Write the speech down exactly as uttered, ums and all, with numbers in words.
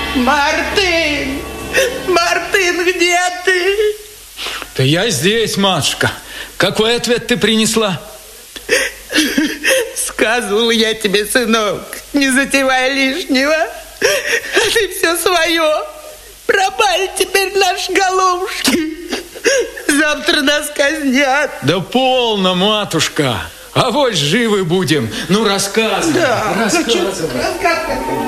Мартын! Мартын, где ты? Да я здесь, матушка. Какой ответ ты принесла? Сказывал я тебе, сынок, не затевай лишнего. А ты все свое. Пропали теперь наши головушки. Завтра нас казнят. Да полно, матушка. А вот живы будем. Ну, рассказывай. Да, рассказывай. рассказывай.